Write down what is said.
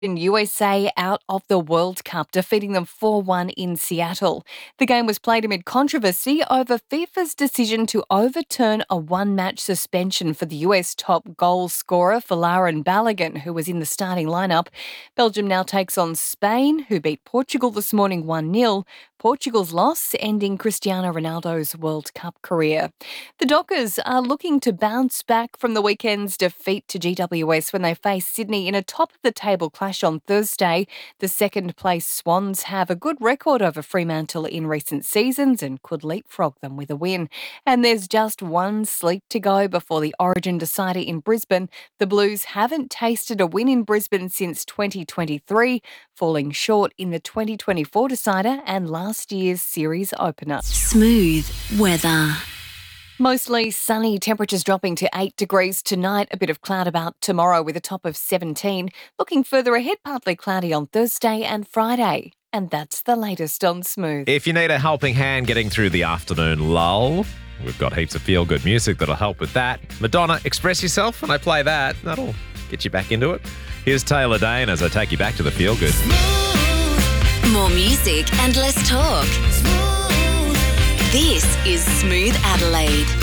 in USA out of the World Cup, defeating them 4-1 in Seattle. The game was played amid controversy over FIFA's decision to overturn a one-match suspension for the US top goal scorer Folarin Balogun, who was in the starting lineup. Belgium now takes on Spain, who beat Portugal this morning 1-0. Portugal's loss ending Cristiano Ronaldo's World Cup career. The Dockers are looking to bounce back from the weekend's defeat to GWS when they face Sydney in a top-of-the-table clash on Thursday. The second-place Swans have a good record over Fremantle in recent seasons and could leapfrog them with a win. And there's just one sleep to go before the Origin decider in Brisbane. The Blues haven't tasted a win in Brisbane since 2023, falling short in the 2024 decider and last year's series opener. Smooth weather. Mostly sunny, temperatures dropping to 8 degrees tonight, a bit of cloud about tomorrow with a top of 17. Looking further ahead, partly cloudy on Thursday and Friday. And that's the latest on Smooth. If you need a helping hand getting through the afternoon lull, we've got heaps of feel-good music that'll help with that. Madonna, Express Yourself, when I play that, that'll get you back into it. Here's Taylor Dane as I take you back to the feel-good. More music and less talk. This is Smooth Adelaide.